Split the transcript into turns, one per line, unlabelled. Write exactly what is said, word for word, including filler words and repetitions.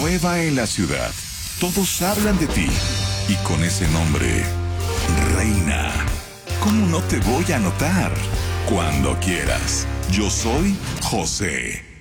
nueva en la ciudad. Todos hablan de ti. Y con ese nombre, Reina. ¿Cómo no te voy a notar? Cuando quieras. Yo soy José.